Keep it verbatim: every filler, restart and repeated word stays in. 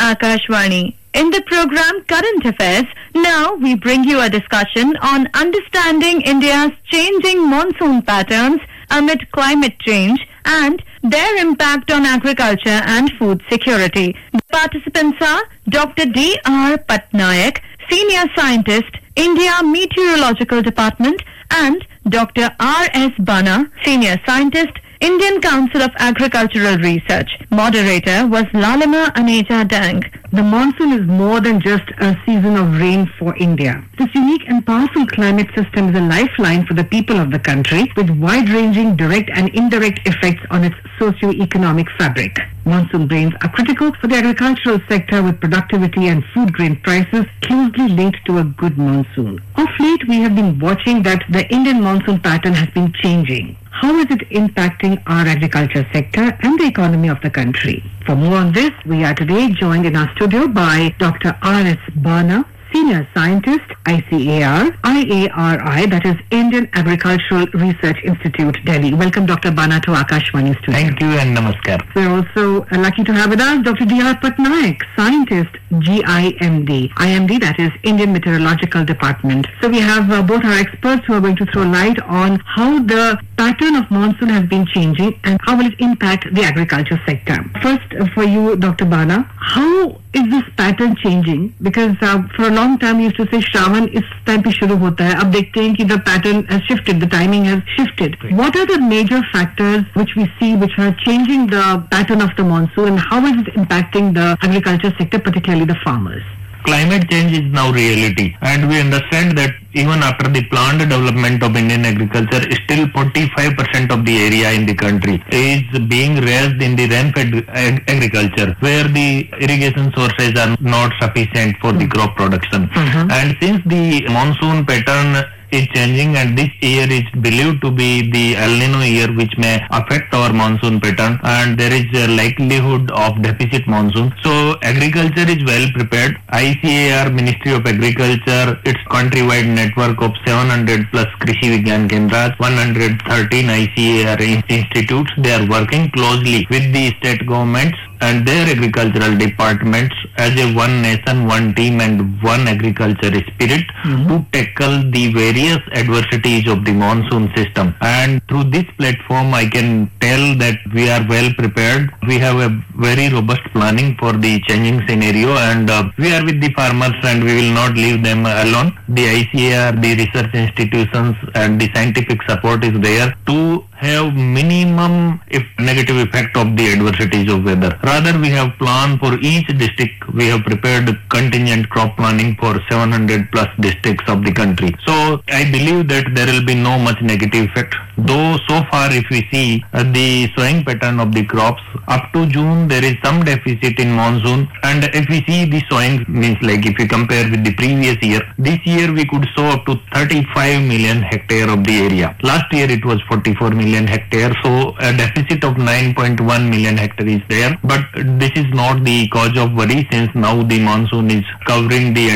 Akashvani. In the program Current Affairs, now we bring you a discussion on understanding India's changing monsoon patterns amid climate change and their impact on agriculture and food security. The participants are Doctor D R Patnaik, Senior Scientist, India Meteorological Department, and Doctor R S Bana, Senior Scientist, Indian Council of Agricultural Research. Moderator was Lalima Aneja Dang. The monsoon is more than just a season of rain for India. This unique and powerful climate system is a lifeline for the people of the country, with wide-ranging direct and indirect effects on its socio-economic fabric. Monsoon rains are critical for the agricultural sector, with productivity and food grain prices closely linked to a good monsoon. Of late, we have been watching that the Indian monsoon pattern has been changing. How is it impacting our agriculture sector and the economy of the country? For more on this, we are today joined in our studio by Doctor R S Bana, Senior Scientist, I C A R, I A R I, that is Indian Agricultural Research Institute, Delhi. Welcome, Doctor Bana, to Akashvani studio. Thank you and namaskar. We're also uh, lucky to have with us Doctor D R Patnaik, Scientist, G I M D. I M D, that is Indian Meteorological Department. So we have uh, both our experts who are going to throw light on how the pattern of monsoon has been changing and how will it impact the agriculture sector. First, uh, for you, Doctor Bana, how is this pattern changing? Because uh, for a long time, we used to say Shravan is time pe shuru hota hai. Ab dekhte hain ki the pattern has shifted, the timing has shifted. What are the major factors which we see which are changing the pattern of the monsoon, and how is it impacting the agriculture sector, particularly the farmers? Climate change is now reality, and we understand that even after the planned development of Indian agriculture, still forty-five percent of the area in the country is being raised in the rain-fed ag- agriculture, where the irrigation sources are not sufficient for mm-hmm. the crop production. Mm-hmm. And since the monsoon pattern is changing, and this year is believed to be the El Nino year, which may affect our monsoon pattern, and there is a likelihood of deficit monsoon. So agriculture is well prepared. I C A R, Ministry of Agriculture, its countrywide network of seven hundred plus Krishi Vigyan Kendras, one hundred thirteen I C A R institutes, they are working closely with the state governments and their agricultural departments as a one nation, one team and one agriculture spirit mm-hmm. to tackle the various adversities of the monsoon system. And through this platform, I can tell that we are well prepared. We have a very robust planning for the changing scenario, and uh, we are with the farmers and we will not leave them alone. The I C A R, the research institutions and the scientific support is there to have minimum if negative effect of the adversities of weather. Rather, we have planned for each district. We have prepared contingent crop planning for seven hundred plus districts of the country. So I believe that there will be no much negative effect. Though so far, if we see uh, the sowing pattern of the crops, up to June there is some deficit in monsoon. And if we see the sowing, means like if you compare with the previous year, this year we could sow up to thirty-five million hectare of the area. Last year it was forty-four million hectare. So a deficit of nine point one million hectare is there. But this is not the cause of worry, since now the monsoon is covering the